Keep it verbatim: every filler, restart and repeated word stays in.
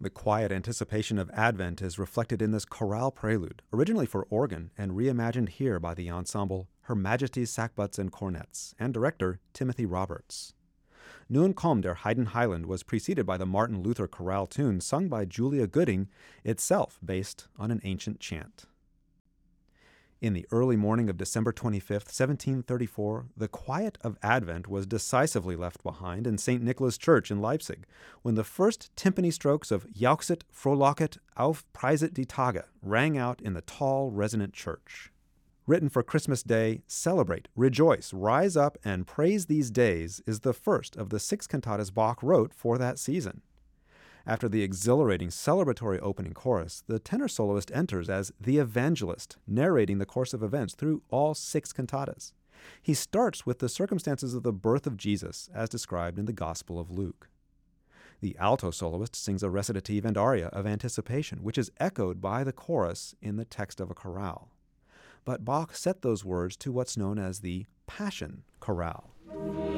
The quiet anticipation of Advent is reflected in this chorale prelude, originally for organ and reimagined here by the ensemble Her Majesty's Sackbuts and Cornets and director Timothy Roberts. Nun komm der Heiden Heiland was preceded by the Martin Luther chorale tune sung by Julia Gooding, itself based on an ancient chant. In the early morning of December twenty-fifth, seventeen thirty-four, the quiet of Advent was decisively left behind in Saint Nicholas Church in Leipzig, when the first timpani strokes of Jauchzet, Frohlocket, auf Preiset die Tage rang out in the tall, resonant church. Written for Christmas Day, Celebrate, Rejoice, Rise Up, and Praise These Days is the first of the six cantatas Bach wrote for that season. After the exhilarating celebratory opening chorus, the tenor soloist enters as the evangelist, narrating the course of events through all six cantatas. He starts with the circumstances of the birth of Jesus, as described in the Gospel of Luke. The alto soloist sings a recitative and aria of anticipation, which is echoed by the chorus in the text of a chorale. But Bach set those words to what's known as the Passion Chorale.